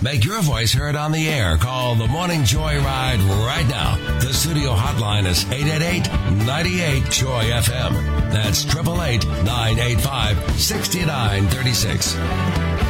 Make your voice heard on the air. Call the Morning Joy Ride right now. The studio hotline is 888-98-JOY-FM. That's 888-985-6936.